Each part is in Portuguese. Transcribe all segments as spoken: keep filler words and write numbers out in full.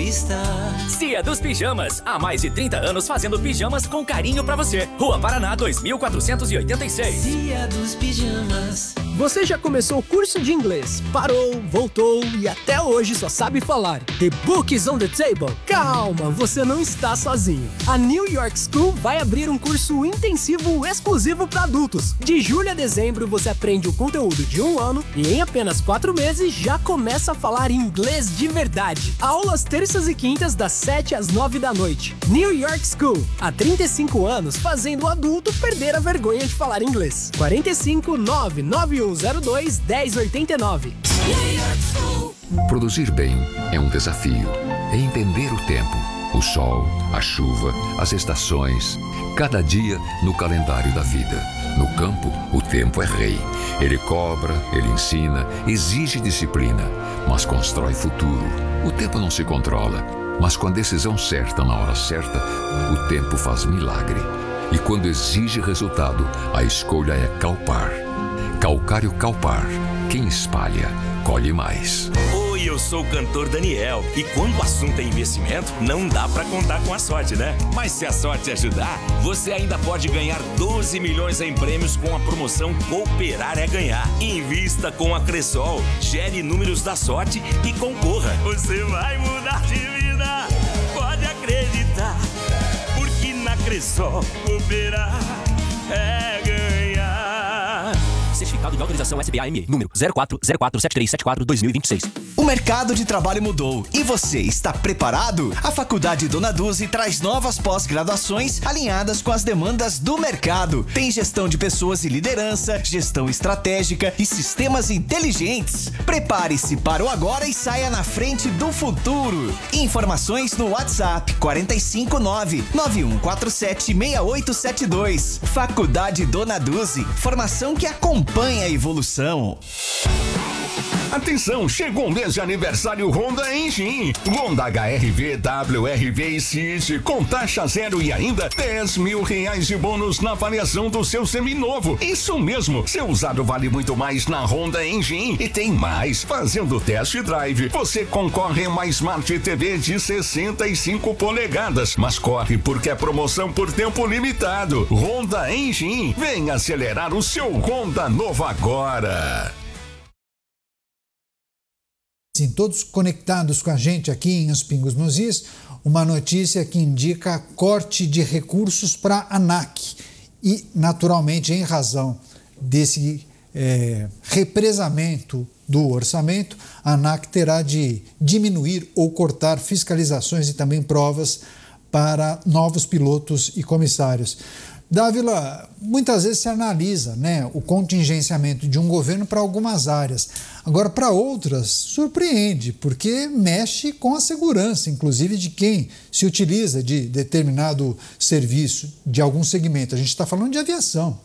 está. Cia dos Pijamas, há mais de trinta anos fazendo pijamas com carinho pra você. Rua Paraná dois mil quatrocentos e oitenta e seis. Cia dos Pijamas. Você já começou o curso de inglês, parou, voltou e até hoje só sabe falar The Book is on the Table? Calma, você não está sozinho. A New York School vai abrir um curso intensivo exclusivo para adultos. De julho a dezembro você aprende o conteúdo de um ano e em apenas quatro meses já começa a falar inglês de verdade. Aulas terças e quintas das sete às nove da noite. New York School, há trinta e cinco anos fazendo o adulto perder a vergonha de falar inglês. quarenta e cinco, nove nove um zero dois, dez oitenta e nove. Produzir bem é um desafio. É entender o tempo, o sol, a chuva, as estações, cada dia no calendário da vida. No campo, o tempo é rei. Ele cobra, ele ensina, exige disciplina, mas constrói futuro. O tempo não se controla, mas com a decisão certa na hora certa, o tempo faz milagre. E quando exige resultado, a escolha é Calpar. Calcário Calpar. Quem espalha, colhe mais. Oi, eu sou o cantor Daniel. E quando o assunto é investimento, não dá pra contar com a sorte, né? Mas se a sorte ajudar, você ainda pode ganhar doze milhões em prêmios com a promoção Cooperar é Ganhar. Invista com a Cressol, gere números da sorte e concorra. Você vai mudar de vida, pode acreditar. Porque na Cressol, cooperar é ganhar. Certificado de autorização S B A M E, número zero quatro zero quatro sete três sete quatro dois mil e vinte e seis. O mercado de trabalho mudou e você está preparado? A Faculdade Dona Dulce traz novas pós-graduações alinhadas com as demandas do mercado. Tem gestão de pessoas e liderança, gestão estratégica e sistemas inteligentes. Prepare-se para o agora e saia na frente do futuro. Informações no WhatsApp quatro cinco nove, nove um quatro sete, seis oito sete dois. Faculdade Dona Dulce, formação que acompanha Acompanhe a evolução. Atenção, chegou o mês de aniversário Honda Engine. Honda H R V, W R V e City com taxa zero e ainda dez mil reais de bônus na avaliação do seu seminovo. Isso mesmo, seu usado vale muito mais na Honda Engine. E tem mais, fazendo test drive, você concorre a uma Smart T V de sessenta e cinco polegadas. Mas corre porque é promoção por tempo limitado. Honda Engine, vem acelerar o seu Honda novo agora. Sim, todos conectados com a gente aqui em Os Pingos nos Is, uma notícia que indica corte de recursos para a ANAC e, naturalmente, em razão desse é, represamento do orçamento, a ANAC terá de diminuir ou cortar fiscalizações e também provas para novos pilotos e comissários. Dávila, muitas vezes se analisa, né, o contingenciamento de um governo para algumas áreas. Agora, para outras, surpreende, porque mexe com a segurança, inclusive de quem se utiliza de determinado serviço, de algum segmento. A gente está falando de aviação.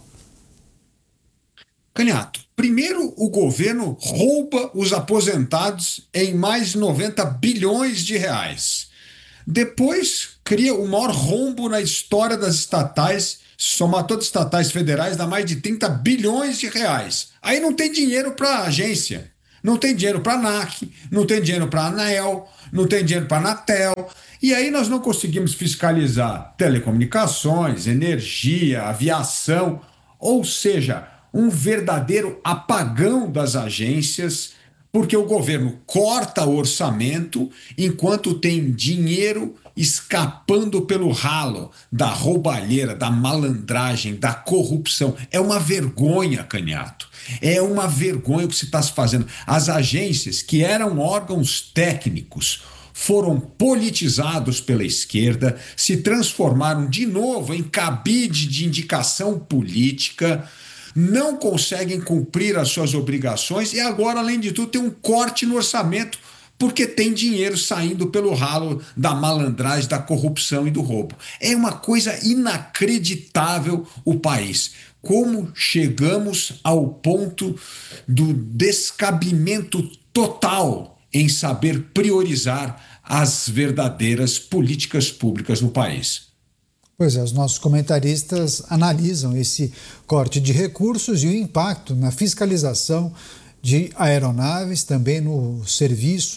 Canhato, primeiro o governo rouba os aposentados em mais de noventa bilhões de reais. Depois cria o maior rombo na história das estatais, somar todas as estatais federais, dá mais de trinta bilhões de reais. Aí não tem dinheiro para a agência, não tem dinheiro para a ANAC, não tem dinheiro para a ANAEL, não tem dinheiro para a Anatel. E aí nós não conseguimos fiscalizar telecomunicações, energia, aviação, ou seja, um verdadeiro apagão das agências, porque o governo corta o orçamento enquanto tem dinheiro escapando pelo ralo da roubalheira, da malandragem, da corrupção. É uma vergonha, Canhato. É uma vergonha o que se está se fazendo. As agências, que eram órgãos técnicos, foram politizados pela esquerda, se transformaram de novo em cabide de indicação política, não conseguem cumprir as suas obrigações e agora, além de tudo, tem um corte no orçamento porque tem dinheiro saindo pelo ralo da malandragem, da corrupção e do roubo. É uma coisa inacreditável o país. Como chegamos ao ponto do descabimento total em saber priorizar as verdadeiras políticas públicas no país. Pois é, os nossos comentaristas analisam esse corte de recursos e o impacto na fiscalização de aeronaves, também no serviço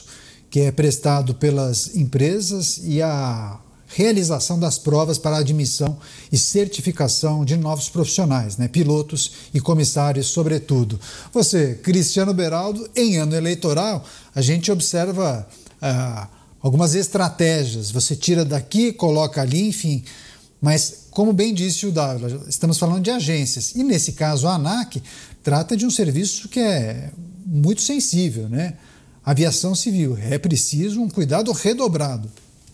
que é prestado pelas empresas, e a realização das provas para admissão e certificação de novos profissionais, né? Pilotos e comissários, sobretudo. Você, Cristiano Beraldo, em ano eleitoral, a gente observa ah, algumas estratégias. Você tira daqui, coloca ali, enfim. Mas, como bem disse o Dávila, estamos falando de agências. E, nesse caso, a ANAC trata de um serviço que é muito sensível, né? Aviação civil. É preciso um cuidado redobrado.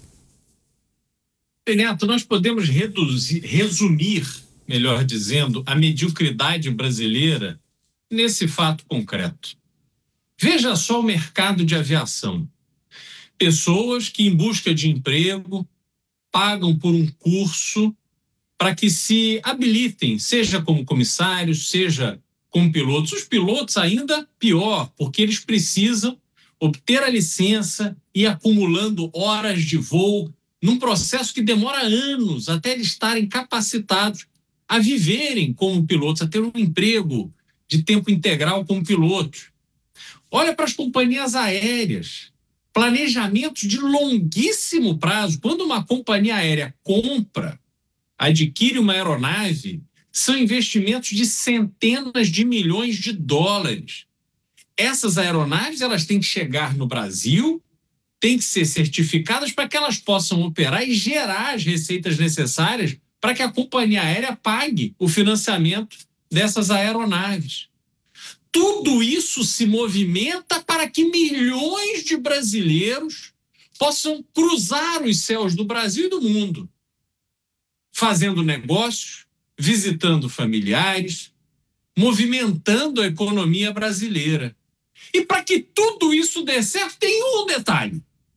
Neto, nós podemos reduzir, resumir, melhor dizendo, a mediocridade brasileira nesse fato concreto. Veja só o mercado de aviação. Pessoas que, em busca de emprego, pagam por um curso para que se habilitem, seja como comissários, seja como pilotos. Os pilotos ainda pior, porque eles precisam obter a licença e ir acumulando horas de voo num processo que demora anos até eles estarem capacitados a viverem como pilotos, a ter um emprego de tempo integral como pilotos. Olha para as companhias aéreas, planejamentos de longuíssimo prazo. Quando uma companhia aérea compra, adquire uma aeronave, são investimentos de centenas de milhões de dólares. Essas aeronaves, elas têm que chegar no Brasil, têm que ser certificadas para que elas possam operar e gerar as receitas necessárias para que a companhia aérea pague o financiamento dessas aeronaves. Tudo isso se movimenta para que milhões de brasileiros possam cruzar os céus do Brasil e do mundo, fazendo negócios, visitando familiares, movimentando a economia brasileira. E para que tudo isso dê certo, tem um detalhe.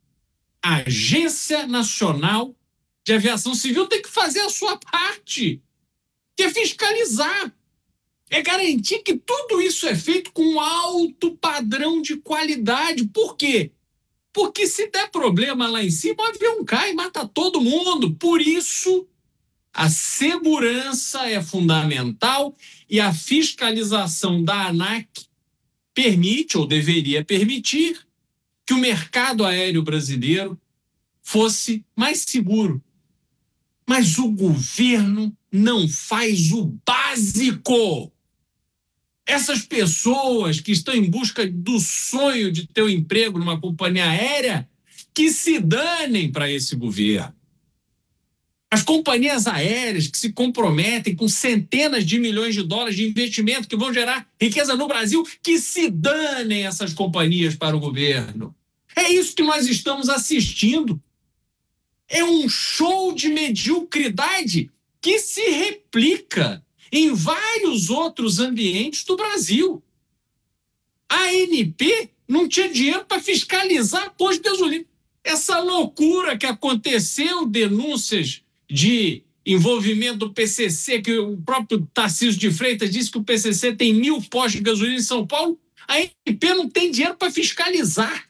A Agência Nacional de Aviação Civil tem que fazer a sua parte, que é fiscalizar, é garantir que tudo isso é feito com um alto padrão de qualidade. Por quê? Porque se der problema lá em cima, o avião cai e mata todo mundo. Por isso, a segurança é fundamental e a fiscalização da ANAC permite, ou deveria permitir, que o mercado aéreo brasileiro fosse mais seguro. Mas o governo não faz o básico. Essas pessoas que estão em busca do sonho de ter um emprego numa companhia aérea, que se danem para esse governo. As companhias aéreas que se comprometem com centenas de milhões de dólares de investimento que vão gerar riqueza no Brasil, que se danem essas companhias para o governo. É isso que nós estamos assistindo. É um show de mediocridade que se replica em vários outros ambientes do Brasil. A ANP não tinha dinheiro para fiscalizar posto de gasolina. Essa loucura que aconteceu, denúncias de envolvimento do P C C, que o próprio Tarcísio de Freitas disse que o P C C tem mil postos de gasolina em São Paulo, a ANP não tem dinheiro para fiscalizar.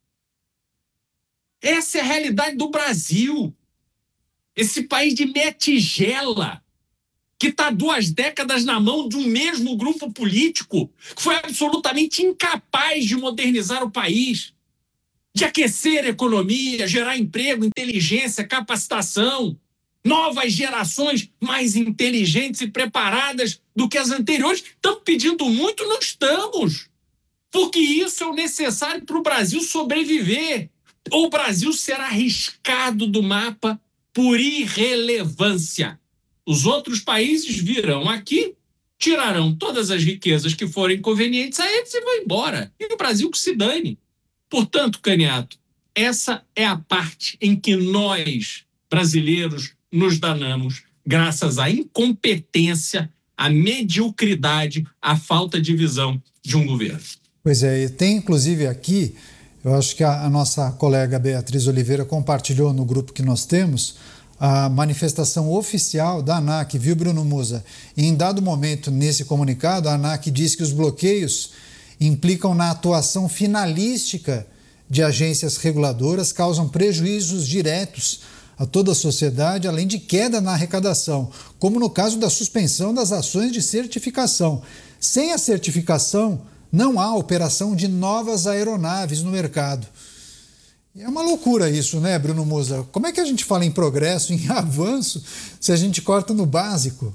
Essa é a realidade do Brasil. Esse país de meia tigela, que está duas décadas na mão de um mesmo grupo político, que foi absolutamente incapaz de modernizar o país, de aquecer a economia, gerar emprego, inteligência, capacitação, novas gerações mais inteligentes e preparadas do que as anteriores. Estamos pedindo muito? Não estamos. Porque isso é o necessário para o Brasil sobreviver. Ou o Brasil será arriscado do mapa por irrelevância. Os outros países virão aqui, tirarão todas as riquezas que forem convenientes a eles e vão embora. E o Brasil que se dane. Portanto, Caniato, essa é a parte em que nós, brasileiros, nos danamos, graças à incompetência, à mediocridade, à falta de visão de um governo. Pois é, e tem inclusive aqui, eu acho que a, a nossa colega Beatriz Oliveira compartilhou no grupo que nós temos, a manifestação oficial da ANAC, viu, Bruno Musa? E em dado momento, nesse comunicado, a ANAC diz que os bloqueios implicam na atuação finalística de agências reguladoras, causam prejuízos diretos a toda a sociedade, além de queda na arrecadação, como no caso da suspensão das ações de certificação. Sem a certificação, não há operação de novas aeronaves no mercado. É uma loucura isso, né, Bruno Musa? Como é que a gente fala em progresso, em avanço, se a gente corta no básico?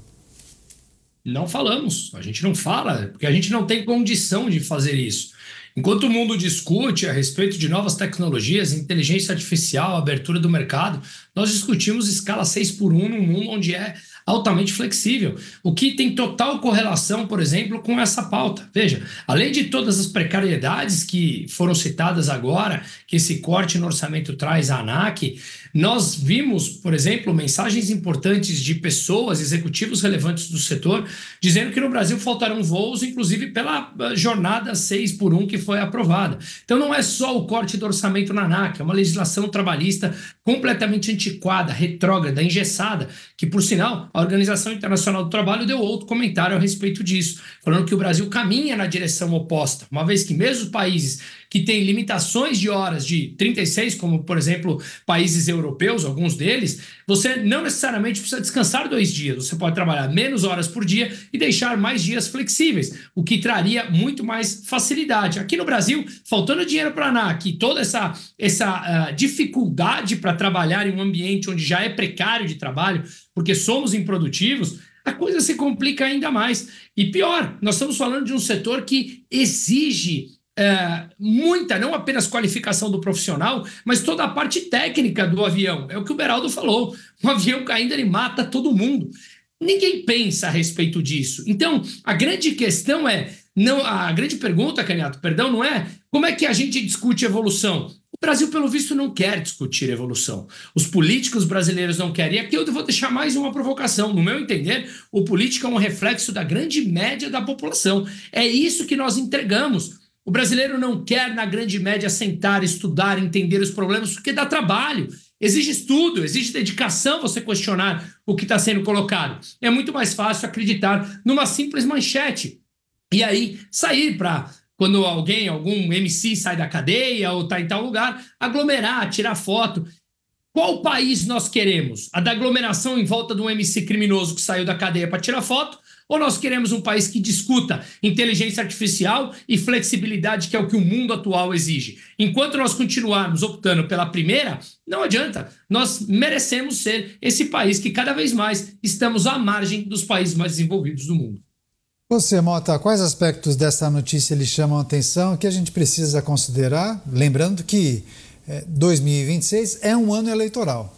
Não falamos, a gente não fala, porque a gente não tem condição de fazer isso. Enquanto o mundo discute a respeito de novas tecnologias, inteligência artificial, abertura do mercado, nós discutimos escala seis por um num mundo onde é altamente flexível, o que tem total correlação, por exemplo, com essa pauta. Veja, além de todas as precariedades que foram citadas agora, que esse corte no orçamento traz à ANAC, nós vimos, por exemplo, mensagens importantes de pessoas, executivos relevantes do setor, dizendo que no Brasil faltarão voos, inclusive pela jornada seis por um que foi aprovada. Então não é só o corte do orçamento na ANAC, é uma legislação trabalhista completamente antiquada, retrógrada, engessada, que, por sinal, a Organização Internacional do Trabalho deu outro comentário a respeito disso, falando que o Brasil caminha na direção oposta, uma vez que mesmo os países que têm limitações de horas de trinta e seis, como, por exemplo, países europeus, alguns deles, você não necessariamente precisa descansar dois dias. Você pode trabalhar menos horas por dia e deixar mais dias flexíveis, o que traria muito mais facilidade. Aqui no Brasil, faltando dinheiro para a ANAC e toda essa, essa uh, dificuldade para trabalhar em um ambiente onde já é precário de trabalho, porque somos improdutivos, a coisa se complica ainda mais. E pior, nós estamos falando de um setor que exige É, muita, não apenas qualificação do profissional, mas toda a parte técnica do avião. É o que o Beraldo falou. Um avião caindo, ele mata todo mundo. Ninguém pensa a respeito disso. Então, a grande questão é, não, a grande pergunta, Caniato, perdão, não é como é que a gente discute evolução. O Brasil, pelo visto, não quer discutir evolução. Os políticos brasileiros não querem. E aqui eu vou deixar mais uma provocação. No meu entender, o político é um reflexo da grande média da população. É isso que nós entregamos. O brasileiro não quer, na grande média, sentar, estudar, entender os problemas, porque dá trabalho. Exige estudo, exige dedicação você questionar o que está sendo colocado. É muito mais fácil acreditar numa simples manchete. E aí, sair para, quando alguém, algum M C sai da cadeia ou está em tal lugar, aglomerar, tirar foto. Qual país nós queremos? A da aglomeração em volta de um M C criminoso que saiu da cadeia para tirar foto? Ou nós queremos um país que discuta inteligência artificial e flexibilidade, que é o que o mundo atual exige? Enquanto nós continuarmos optando pela primeira, não adianta. Nós merecemos ser esse país que cada vez mais estamos à margem dos países mais desenvolvidos do mundo. Você, Mota, quais aspectos dessa notícia lhe chamam a atenção que a gente precisa considerar? Lembrando que é, dois mil e vinte e seis é um ano eleitoral.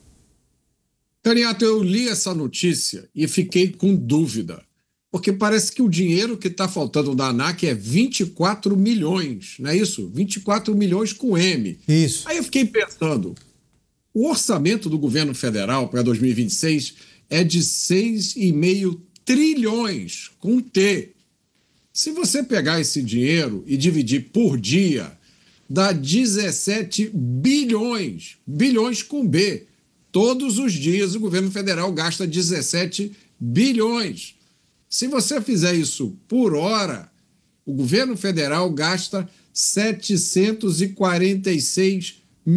Caniato, eu li essa notícia e fiquei com dúvida, porque parece que o dinheiro que está faltando da ANAC é vinte e quatro milhões, não é isso? vinte e quatro milhões com M. Isso. Aí eu fiquei pensando, o orçamento do governo federal para dois mil e vinte e seis é de seis vírgula cinco trilhões, com T. Se você pegar esse dinheiro e dividir por dia, dá dezessete bilhões, bilhões com B. Todos os dias o governo federal gasta dezessete bilhões. Se você fizer isso por hora, o governo federal gasta setecentos e quarenta e seis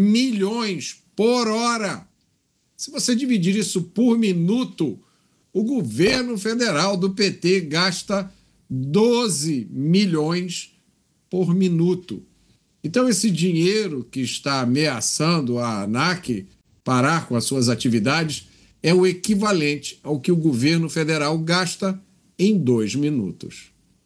milhões por hora. Se você dividir isso por minuto, o governo federal do P T gasta doze milhões por minuto. Então, esse dinheiro que está ameaçando a ANAC parar com as suas atividades é o equivalente ao que o governo federal gasta em dois minutos.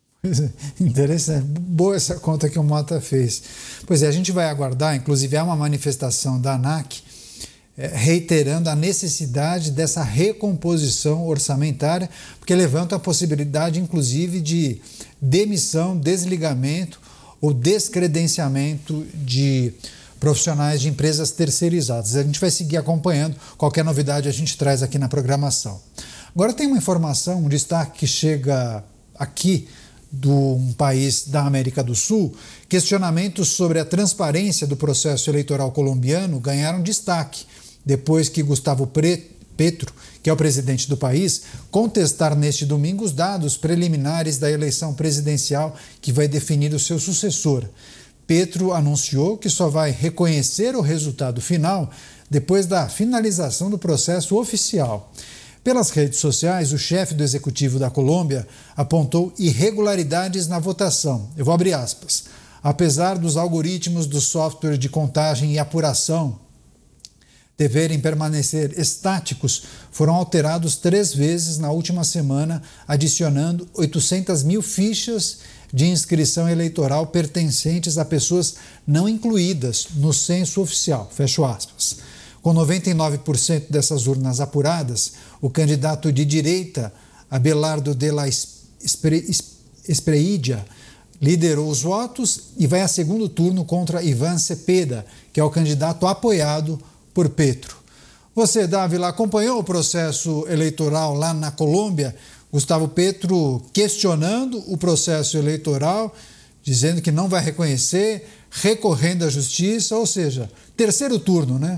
Interessante. Boa essa conta que o Mota fez. Pois é, a gente vai aguardar, inclusive há uma manifestação da ANAC é, reiterando a necessidade dessa recomposição orçamentária, porque levanta a possibilidade, inclusive, de demissão, desligamento ou descredenciamento de profissionais de empresas terceirizadas. A gente vai seguir acompanhando. Qualquer novidade a gente traz aqui na programação. Agora tem uma informação, um destaque que chega aqui de um país da América do Sul. Questionamentos sobre a transparência do processo eleitoral colombiano ganharam destaque depois que Gustavo Petro, que é o presidente do país, contestar neste domingo os dados preliminares da eleição presidencial que vai definir o seu sucessor. Petro anunciou que só vai reconhecer o resultado final depois da finalização do processo oficial. Pelas redes sociais, o chefe do executivo da Colômbia apontou irregularidades na votação. Eu vou abrir aspas. Apesar dos algoritmos do software de contagem e apuração deverem permanecer estáticos, foram alterados três vezes na última semana, adicionando oitocentas mil fichas de inscrição eleitoral pertencentes a pessoas não incluídas no censo oficial. Fecho aspas. Com noventa e nove por cento dessas urnas apuradas, o candidato de direita, Abelardo de la Espriella, liderou os votos e vai a segundo turno contra Ivan Cepeda, que é o candidato apoiado por Petro. Você, Dávila, acompanhou o processo eleitoral lá na Colômbia? Gustavo Petro questionando o processo eleitoral, dizendo que não vai reconhecer, recorrendo à justiça, ou seja, terceiro turno, né?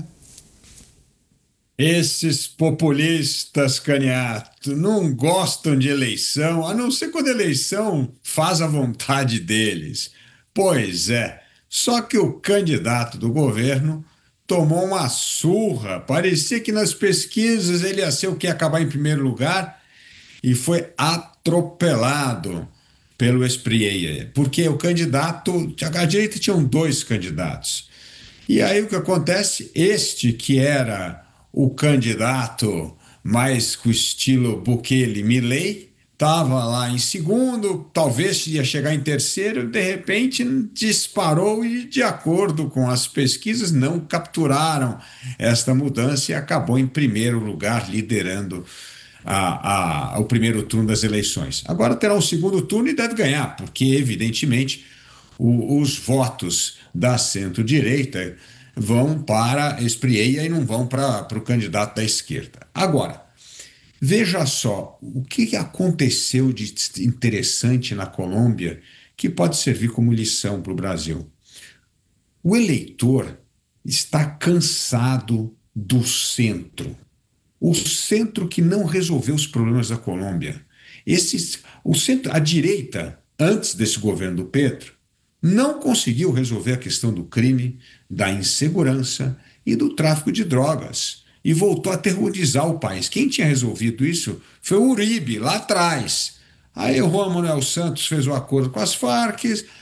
Esses populistas, Caniato, não gostam de eleição, a não ser quando a eleição faz a vontade deles. Pois é, só que o candidato do governo tomou uma surra, parecia que nas pesquisas ele ia ser o que ia acabar em primeiro lugar e foi atropelado pelo Espriella, porque o candidato, a direita tinham dois candidatos. E aí o que acontece? Este que era o candidato mais com o estilo Bukele-Milei, estava lá em segundo, talvez ia chegar em terceiro, de repente disparou e, de acordo com as pesquisas, não capturaram esta mudança e acabou em primeiro lugar, liderando a, a, o primeiro turno das eleições. Agora terá um segundo turno e deve ganhar, porque, evidentemente, o, os votos da centro-direita vão para Espriella e não vão para o candidato da esquerda. Agora, veja só o que aconteceu de interessante na Colômbia que pode servir como lição para o Brasil. O eleitor está cansado do centro. O centro que não resolveu os problemas da Colômbia. Esses, o centro, a direita, antes desse governo do Petro, não conseguiu resolver a questão do crime, da insegurança e do tráfico de drogas. E voltou a aterrorizar o país. Quem tinha resolvido isso foi o Uribe, lá atrás. Aí o Juan Manuel Santos fez o acordo com as Farc,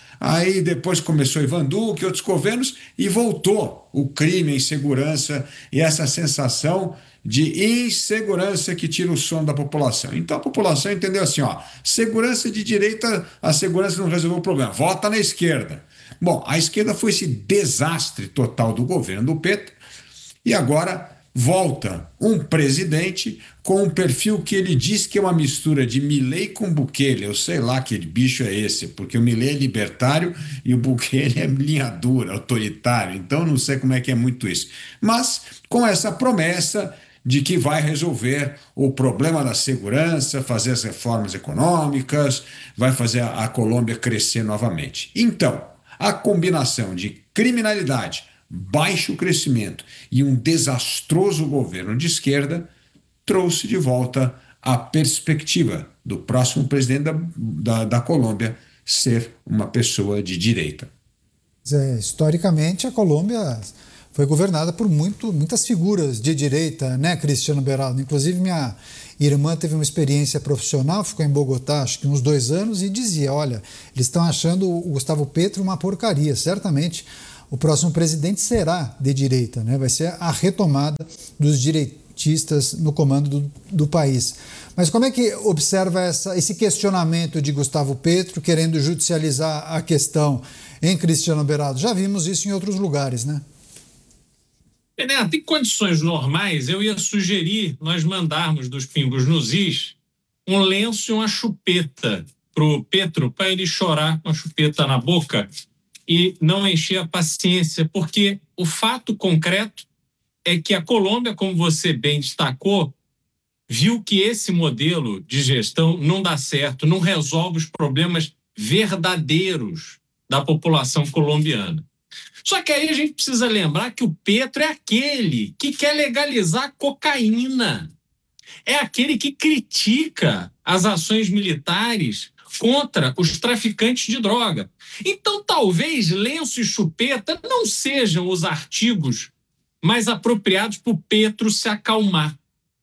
aí depois começou Ivan Duque e outros governos, e voltou o crime, a insegurança e essa sensação de insegurança que tira o sono da população. Então a população entendeu assim, ó, segurança de direita, a segurança não resolveu o problema, vota na esquerda. Bom, a esquerda foi esse desastre total do governo do Petro, e agora volta um presidente com um perfil que ele diz que é uma mistura de Milei com Bukele. Eu sei lá que bicho é esse, porque o Milei é libertário e o Bukele é linha dura, autoritário. Então não sei como é que é muito isso. Mas com essa promessa de que vai resolver o problema da segurança, fazer as reformas econômicas, vai fazer a, a Colômbia crescer novamente. Então, a combinação de criminalidade, baixo crescimento e um desastroso governo de esquerda trouxe de volta a perspectiva do próximo presidente da, da, da Colômbia ser uma pessoa de direita. É, historicamente, a Colômbia foi governada por muito, muitas figuras de direita, né, Cristiano Beraldo? Inclusive, minha irmã teve uma experiência profissional, ficou em Bogotá, acho que uns dois anos, e dizia, olha, eles estão achando o Gustavo Petro uma porcaria. Certamente, o próximo presidente será de direita, né? Vai ser a retomada dos direitistas no comando do, do país. Mas como é que observa essa, esse questionamento de Gustavo Petro querendo judicializar a questão em Cristiano Beraldo? Já vimos isso em outros lugares, né? Neto, em condições normais, eu ia sugerir nós mandarmos dos Pingos nos Is um lenço e uma chupeta para o Petro, para ele chorar com a chupeta na boca e não encher a paciência, porque o fato concreto é que a Colômbia, como você bem destacou, viu que esse modelo de gestão não dá certo, não resolve os problemas verdadeiros da população colombiana. Só que aí a gente precisa lembrar que o Petro é aquele que quer legalizar cocaína. É aquele que critica as ações militares contra os traficantes de droga. Então, talvez lenço e chupeta não sejam os artigos mais apropriados para o Petro se acalmar.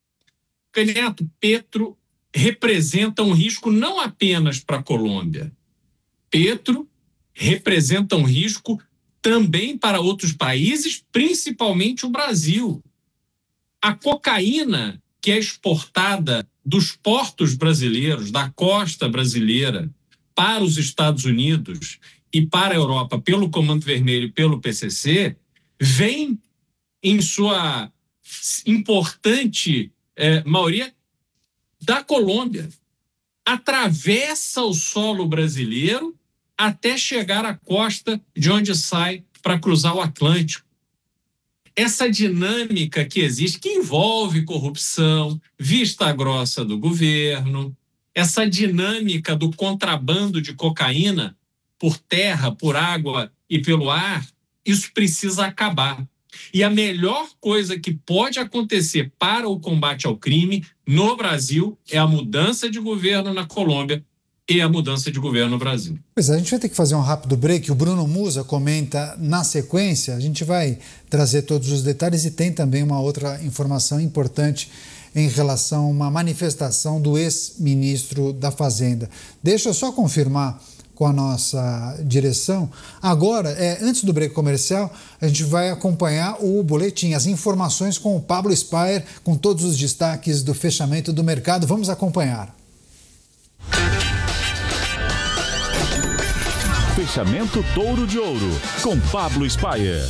Neto, Petro representa um risco não apenas para a Colômbia. Petro representam risco também para outros países, principalmente o Brasil. A cocaína que é exportada dos portos brasileiros, da costa brasileira, para os Estados Unidos e para a Europa, pelo Comando Vermelho e pelo P C C, vem em sua importante eh, maioria da Colômbia. Atravessa o solo brasileiro até chegar à costa de onde sai para cruzar o Atlântico. Essa dinâmica que existe, que envolve corrupção, vista grossa do governo, essa dinâmica do contrabando de cocaína por terra, por água e pelo ar, isso precisa acabar. E a melhor coisa que pode acontecer para o combate ao crime no Brasil é a mudança de governo na Colômbia e a mudança de governo no Brasil. Pois é, a gente vai ter que fazer um rápido break. O Bruno Musa comenta na sequência. A gente vai trazer todos os detalhes e tem também uma outra informação importante em relação a uma manifestação do ex-ministro da Fazenda. Deixa eu só confirmar com a nossa direção. Agora, é, antes do break comercial, a gente vai acompanhar o boletim, as informações com o Pablo Spyer, com todos os destaques do fechamento do mercado. Vamos acompanhar. Fechamento Touro de Ouro, com Pablo Spyer.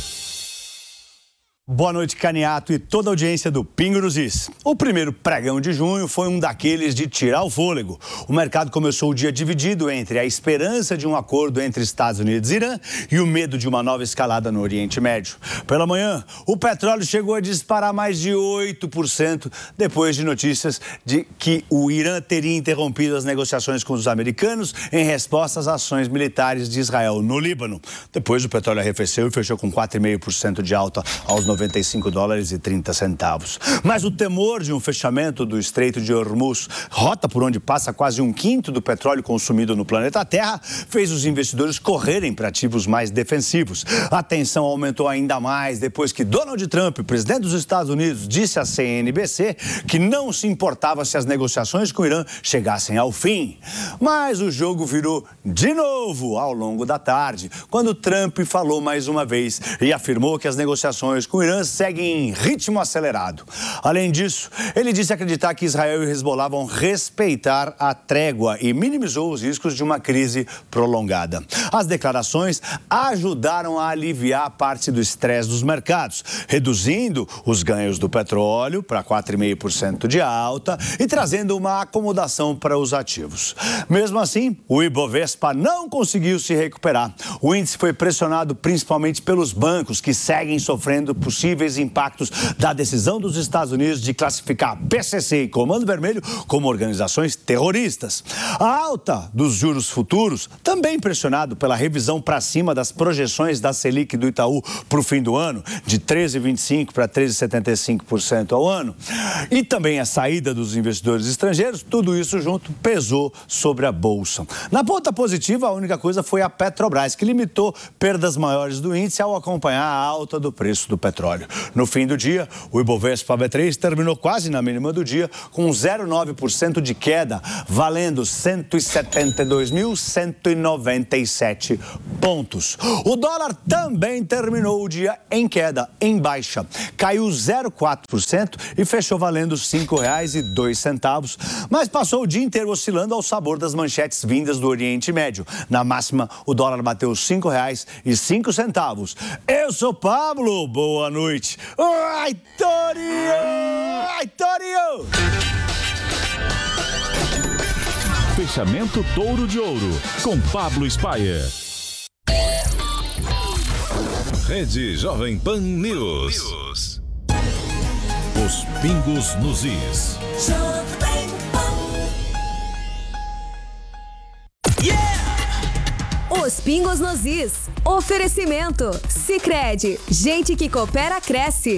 Boa noite, Caniato e toda a audiência do Pingo nos Is. O primeiro pregão de junho foi um daqueles de tirar o fôlego. O mercado começou o dia dividido entre a esperança de um acordo entre Estados Unidos e Irã e o medo de uma nova escalada no Oriente Médio. Pela manhã, o petróleo chegou a disparar mais de oito por cento depois de notícias de que o Irã teria interrompido as negociações com os americanos em resposta às ações militares de Israel no Líbano. Depois, o petróleo arrefeceu e fechou com quatro vírgula cinco por cento de alta aos noventa e cinco dólares e trinta centavos. Mas o temor de um fechamento do Estreito de Hormuz, rota por onde passa quase um quinto do petróleo consumido no planeta Terra, fez os investidores correrem para ativos mais defensivos. A tensão aumentou ainda mais depois que Donald Trump, presidente dos Estados Unidos, disse à C N B C que não se importava se as negociações com o Irã chegassem ao fim. Mas o jogo virou de novo ao longo da tarde, quando Trump falou mais uma vez e afirmou que as negociações com o Irã seguem em ritmo acelerado. Além disso, ele disse acreditar que Israel e Hezbollah vão respeitar a trégua e minimizou os riscos de uma crise prolongada. As declarações ajudaram a aliviar parte do estresse dos mercados, reduzindo os ganhos do petróleo para quatro vírgula cinco por cento de alta e trazendo uma acomodação para os ativos. Mesmo assim, o Ibovespa não conseguiu se recuperar. O índice foi pressionado principalmente pelos bancos, que seguem sofrendo possíveis impactos da decisão dos Estados Unidos de classificar P C C e Comando Vermelho como organizações terroristas. A alta dos juros futuros, também pressionado pela revisão para cima das projeções da Selic do Itaú para o fim do ano, de treze vírgula vinte e cinco por cento para treze vírgula setenta e cinco por cento ao ano, e também a saída dos investidores estrangeiros, tudo isso junto pesou sobre a Bolsa. Na ponta positiva, a única coisa foi a Petrobras, que limitou perdas maiores do índice ao acompanhar a alta do preço do petróleo. No fim do dia, o Ibovespa B três terminou quase na mínima do dia, com zero vírgula nove por cento de queda, valendo cento e setenta e dois mil cento e noventa e sete pontos. O dólar também terminou o dia em queda, em baixa. Caiu zero vírgula quatro por cento e fechou valendo cinco reais e dois centavos, mas passou o dia inteiro oscilando ao sabor das manchetes vindas do Oriente Médio. Na máxima, o dólar bateu cinco reais e cinco centavos. Eu sou Pablo, boa noite. Ai, Torinho! Ai, Torinho! Fechamento Touro de Ouro, com Pablo Spyer. Rede Jovem Pan News. News. Os pingos nos is. Os pingos nos is. Oferecimento. Sicredi. Gente que coopera, cresce.